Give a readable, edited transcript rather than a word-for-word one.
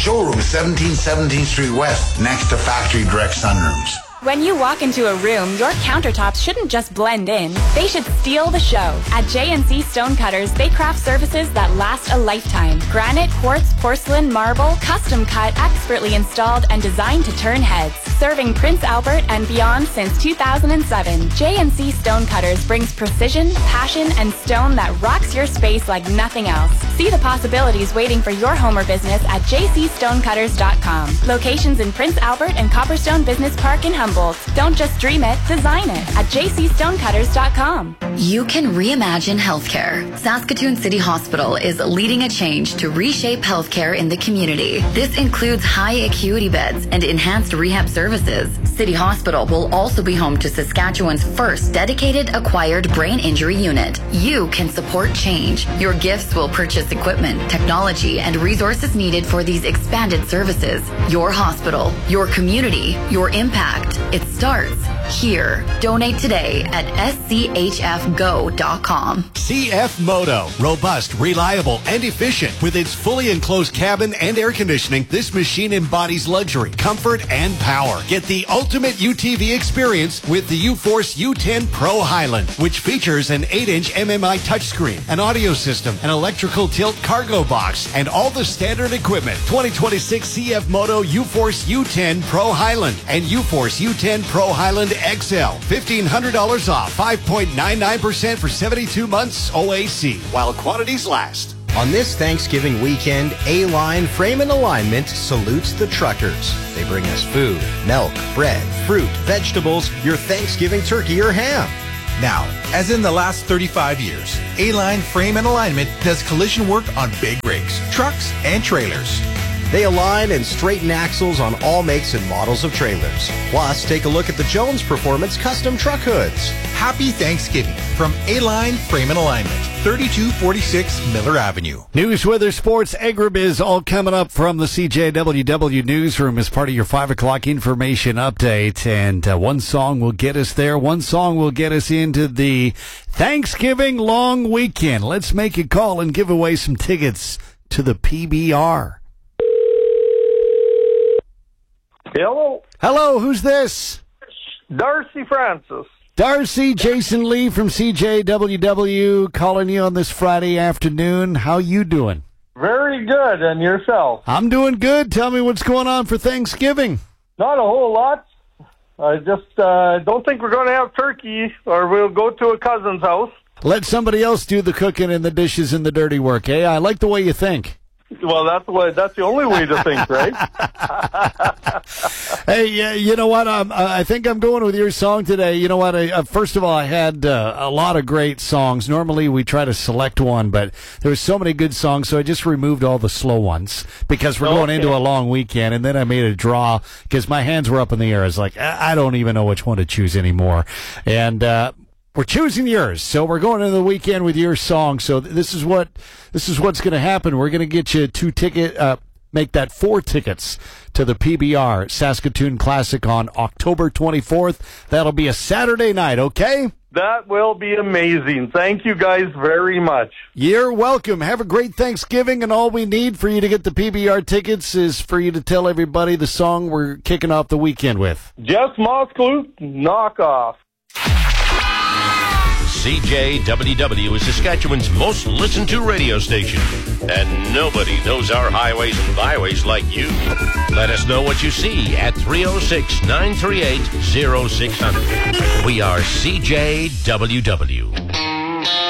Showroom 1717th Street West, next to Factory Direct Sunrooms. When you walk into a room, your countertops shouldn't just blend in. They should steal the show. At J&C Stonecutters, they craft surfaces that last a lifetime. Granite, quartz, porcelain, marble, custom cut, expertly installed, and designed to turn heads. Serving Prince Albert and beyond since 2007, J&C Stonecutters brings precision, passion, and stone that rocks your space like nothing else. See the possibilities waiting for your home or business at jcstonecutters.com. Locations in Prince Albert and Copperstone Business Park in Humboldt. Don't just dream it, design it at jcstonecutters.com. You can reimagine healthcare. Saskatoon City Hospital is leading a change to reshape healthcare in the community. This includes high acuity beds and enhanced rehab services. City Hospital will also be home to Saskatchewan's first dedicated acquired brain injury unit. You can support change. Your gifts will purchase equipment, technology, and resources needed for these expanded services. Your hospital, your community, your impact. It starts here. Donate today at schfgo.com. CF Moto. Robust, reliable, and efficient. With its fully enclosed cabin and air conditioning, this machine embodies luxury, comfort, and power. Get the ultimate UTV experience with the UForce U10 Pro Highland, which features an 8-inch MMI touchscreen, an audio system, an electrical tilt cargo box, and all the standard equipment. 2026 CF Moto UForce U10 Pro Highland and UForce U10 Pro Highland XL. $1,500 off, 5.99% for 72 months OAC, while quantities last. On this Thanksgiving weekend, A-Line Frame and Alignment salutes the truckers. They bring us food, milk, bread, fruit, vegetables, your Thanksgiving turkey or ham. Now, as in the last 35 years, A-Line Frame and Alignment does collision work on big rigs, trucks, and trailers. They align and straighten axles on all makes and models of trailers. Plus, take a look at the Jones Performance custom truck hoods. Happy Thanksgiving from A-Line Frame and Alignment, 3246 Miller Avenue. News, weather, sports, agribiz, all coming up from the CJWW newsroom as part of your 5 o'clock information update. And one song will get us there. One song will get us into the Thanksgiving long weekend. Let's make a call and give away some tickets to the PBR. Hello. Hello, who's this? Darcy Francis. Darcy, Jason Lee from CJWW calling you on this Friday afternoon. How you doing? Very good, and yourself? I'm doing good. Tell me what's going on for Thanksgiving. Not a whole lot. I just don't think we're going to have turkey, or we'll go to a cousin's house. Let somebody else do the cooking and the dishes and the dirty work, eh? I like the way you think. Well, that's the only way to think, right? Hey, you know what? I think I'm going with your song today. You know what? First of all, I had a lot of great songs. Normally, we try to select one, but there were so many good songs, so I just removed all the slow ones because we're going into a long weekend, and then I made a draw because my hands were up in the air. I was like, I don't even know which one to choose anymore. And we're choosing yours, so we're going into the weekend with your song. So this is what's going to happen. We're going to get you make that 4 tickets to the PBR Saskatoon Classic on October 24th. That'll be a Saturday night, okay? That will be amazing. Thank you guys very much. You're welcome. Have a great Thanksgiving, and all we need for you to get the PBR tickets is for you to tell everybody the song we're kicking off the weekend with. Jess Moskowitz, Knock Off. CJWW is Saskatchewan's most listened to radio station. And nobody knows our highways and byways like you. Let us know what you see at 306-938-0600. We are CJWW.